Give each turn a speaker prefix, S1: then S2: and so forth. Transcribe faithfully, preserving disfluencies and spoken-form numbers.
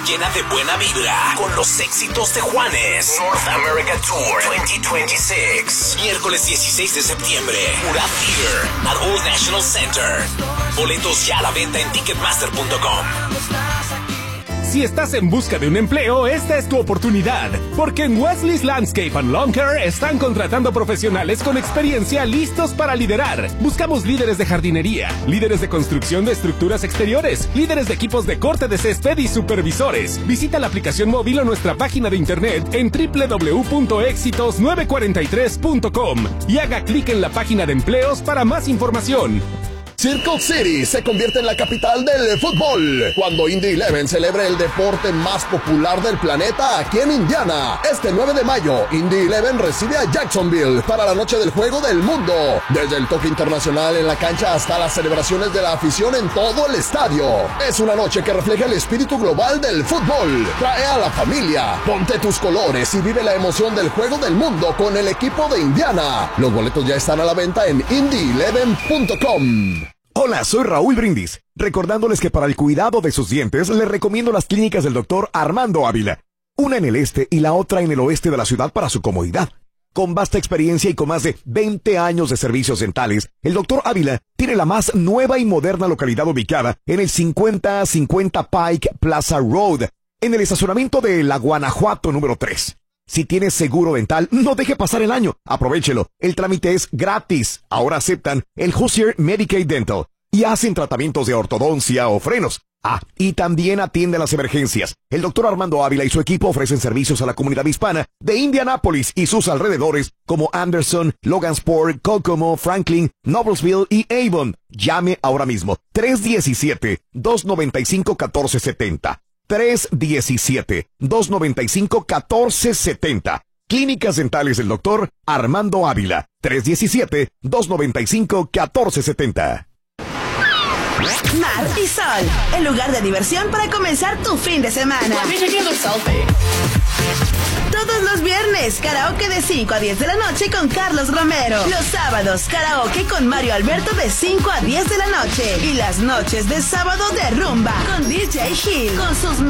S1: Llena de buena vibra con los éxitos de Juanes. North America Tour veinte veintiséis. Miércoles dieciséis de septiembre. Murat Theater at Old National Center. Boletos ya a la venta en ticketmaster punto com.
S2: Si estás en busca de un empleo, esta es tu oportunidad, porque en Wesley's Landscape and Lawn Care están contratando profesionales con experiencia listos para liderar. Buscamos líderes de jardinería, líderes de construcción de estructuras exteriores, líderes de equipos de corte de césped y supervisores. Visita la aplicación móvil o nuestra página de internet en doble u doble u doble u punto éxitos nueve cuarenta y tres punto com y haga clic en la página de empleos para más información.
S3: Circle City se convierte en la capital del fútbol cuando Indy Eleven celebre el deporte más popular del planeta aquí en Indiana. Este nueve de mayo, Indy Eleven recibe a Jacksonville para la noche del Juego del Mundo. Desde el toque internacional en la cancha hasta las celebraciones de la afición en todo el estadio. Es una noche que refleja el espíritu global del fútbol. Trae a la familia, ponte tus colores y vive la emoción del Juego del Mundo con el equipo de Indiana. Los boletos ya están a la venta en indy eleven punto com.
S4: Hola, soy Raúl Brindis, recordándoles que para el cuidado de sus dientes les recomiendo las clínicas del doctor Armando Ávila, una en el este y la otra en el oeste de la ciudad para su comodidad. Con vasta experiencia y con más de veinte años de servicios dentales, el doctor Ávila tiene la más nueva y moderna localidad ubicada en el cincuenta cincuenta Pike Plaza Road, en el estacionamiento de la Guanajuato número tres. Si tienes seguro dental, no deje pasar el año. Aprovéchelo. El trámite es gratis. Ahora aceptan el Hoosier Medicaid Dental y hacen tratamientos de ortodoncia o frenos. Ah, y también atiende las emergencias. El doctor Armando Ávila y su equipo ofrecen servicios a la comunidad hispana de Indianápolis y sus alrededores como Anderson, Logansport, Kokomo, Franklin, Noblesville y Avon. Llame ahora mismo. tres uno siete, dos nueve cinco, uno cuatro siete cero. tres uno siete, dos nueve cinco, uno cuatro siete cero. Clínicas Dentales del doctor Armando Ávila. tres uno siete, dos nueve cinco, uno cuatro siete cero.
S5: Mar y Sol, el lugar de diversión para comenzar tu fin de semana. Todos los viernes, karaoke de cinco a diez de la noche con Carlos Romero. Los sábados, karaoke con Mario Alberto de cinco a diez de la noche. Y las noches de sábado de rumba con D J Gil, con sus